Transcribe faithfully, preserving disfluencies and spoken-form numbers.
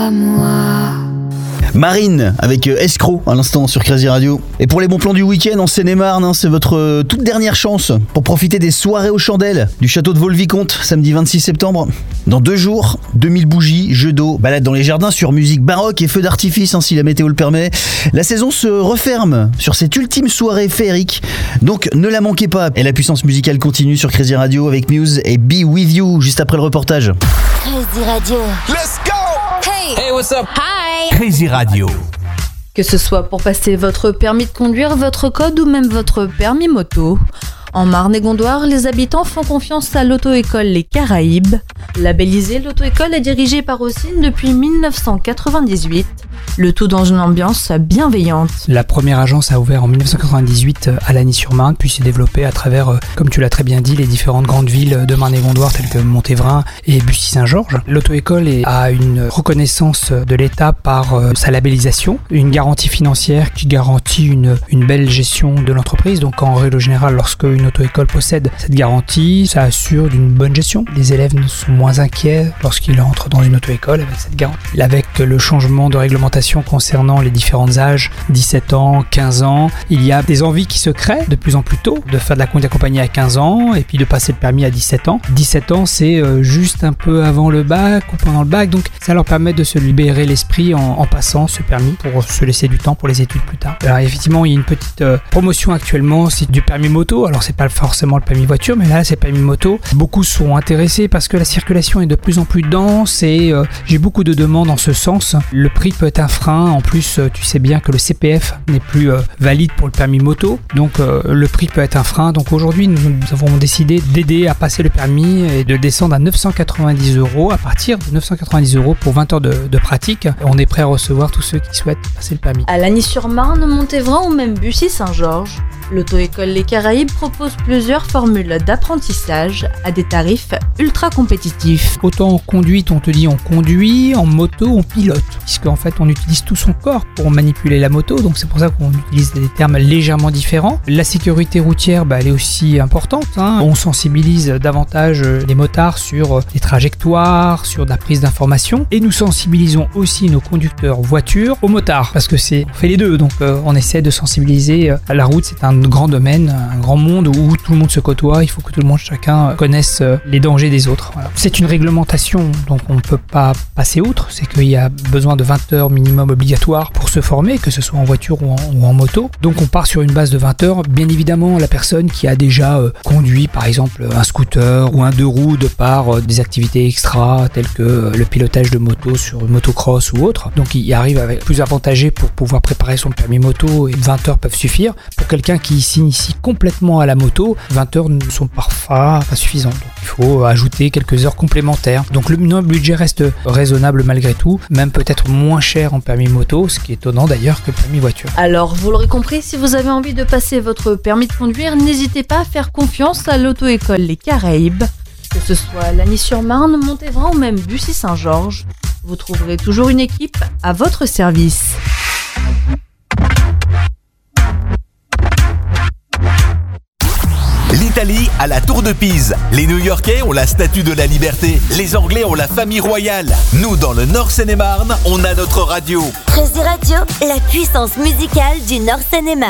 À moi. Marine avec euh, Escroc à l'instant sur Crazy Radio. Et pour les bons plans du week-end en Seine-et-Marne, hein, c'est votre euh, toute dernière chance pour profiter des soirées aux chandelles du château de Vaux-le-Vicomte, samedi vingt-six septembre. Dans deux jours, deux mille bougies, jeux d'eau, balade dans les jardins sur musique baroque et feux d'artifice, hein, si la météo le permet. La saison se referme sur cette ultime soirée féerique, donc ne la manquez pas. Et la puissance musicale continue sur Crazy Radio avec Muse et Be With You juste après le reportage. Crazy Radio. Let's go! Hey! Hey, what's up? Hi! Crazy Radio. Que ce soit pour passer votre permis de conduire, votre code ou même votre permis moto. En Marne-et-Gondoire, les habitants font confiance à l'auto-école Les Caraïbes. Labellisée, l'auto-école est dirigée par Ossine depuis dix-neuf cent quatre-vingt-dix-huit. Le tout dans une ambiance bienveillante. La première agence a ouvert en dix-neuf cent quatre-vingt-dix-huit à Lagny-sur-Marne, puis s'est développée à travers, comme tu l'as très bien dit, les différentes grandes villes de Marne-et-Gondoire telles que Montévrain et Bussy-Saint-Georges. L'auto-école a une reconnaissance de l'État par sa labellisation, une garantie financière qui garantit une, une belle gestion de l'entreprise. Donc en règle générale, lorsque une auto-école possède cette garantie, ça assure d'une bonne gestion. Les élèves ne sont moins inquiets lorsqu'ils entrent dans une auto-école avec cette garantie. Avec le changement de réglementation concernant les différents âges, dix-sept ans, quinze ans, il y a des envies qui se créent de plus en plus tôt, de faire de la conduite accompagnée à quinze ans et puis de passer le permis à dix-sept ans. dix-sept ans, c'est juste un peu avant le bac ou pendant le bac, donc ça leur permet de se libérer l'esprit en, en passant ce permis pour se laisser du temps pour les études plus tard. Alors effectivement, il y a une petite euh, promotion actuellement, c'est du permis moto. Alors c'est pas forcément le permis voiture, mais là c'est le permis moto. Beaucoup sont intéressés parce que la circulation est de plus en plus dense et euh, j'ai beaucoup de demandes en ce sens. Le prix peut être un frein. En plus, tu sais bien que le C P F n'est plus euh, valide pour le permis moto, donc euh, le prix peut être un frein. Donc aujourd'hui, nous, nous avons décidé d'aider à passer le permis et de descendre à neuf cent quatre-vingt-dix euros. À partir de neuf cent quatre-vingt-dix euros pour vingt heures de, de pratique, on est prêt à recevoir tous ceux qui souhaitent passer le permis. À Lagny-sur-Marne, Montévrain ou même Bussy-Saint-Georges, l'auto-école Les Caraïbes propose plusieurs formules d'apprentissage à des tarifs ultra compétitifs. Autant en conduite, on te dit on conduit, en moto, on pilote, puisque en fait on utilise tout son corps pour manipuler la moto, donc c'est pour ça qu'on utilise des termes légèrement différents. La sécurité routière, bah, elle est aussi importante, hein. On sensibilise davantage les motards sur les trajectoires, sur la prise d'informations, et nous sensibilisons aussi nos conducteurs voitures aux motards, parce que c'est, on fait les deux, donc euh, on essaie de sensibiliser. Euh, la route, c'est un grand domaine, un grand monde où tout le monde se côtoie, il faut que tout le monde, chacun connaisse les dangers des autres. Voilà. C'est une réglementation, donc on ne peut pas passer outre, c'est qu'il y a besoin de vingt heures minimum obligatoires pour se former, que ce soit en voiture ou en, ou en moto. Donc on part sur une base de vingt heures. Bien évidemment, la personne qui a déjà euh, conduit par exemple un scooter ou un deux roues de par euh, des activités extra telles que euh, le pilotage de moto sur motocross ou autre, donc il arrive avec plus avantagé pour pouvoir préparer son permis moto et vingt heures peuvent suffire. Pour quelqu'un qui s'initie complètement à la moto, vingt heures ne sont parfois pas suffisantes. Donc il faut ajouter quelques heures complémentaires. Donc le budget reste raisonnable malgré tout, même peut-être moins cher en permis moto, ce qui est étonnant d'ailleurs que le permis voiture. Alors vous l'aurez compris, si vous avez envie de passer votre permis de conduire, n'hésitez pas à faire confiance à l'auto-école Les Caraïbes. Que ce soit à Lagny-sur-Marne, Montévrain ou même Bussy-Saint-Georges, vous trouverez toujours une équipe à votre service. L'Italie a la Tour de Pise. Les New-Yorkais ont la Statue de la Liberté. Les Anglais ont la famille royale. Nous, dans le Nord Seine-et-Marne, on a notre radio. Crazy Radio, la puissance musicale du Nord Seine-et-Marne.